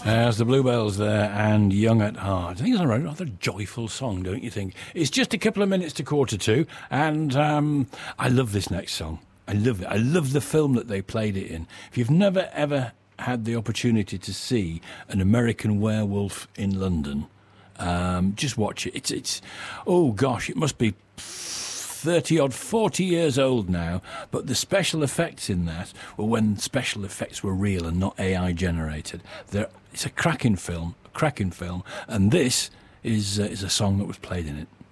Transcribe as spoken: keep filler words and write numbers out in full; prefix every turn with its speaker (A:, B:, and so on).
A: As the Bluebells there and Young at Heart. I think it's a rather joyful song, don't you think? It's just a couple of minutes to quarter two, and um, I love this next song. I love it. I love the film that they played it in. If you've never, ever had the opportunity to see An American Werewolf in London, um, just watch it. It's, it's, oh gosh, it must be thirty odd, forty years old now, but the special effects in that were when special effects were real and not A I generated. They're, it's a cracking film, a cracking film, and this is uh, is a song that was played in it.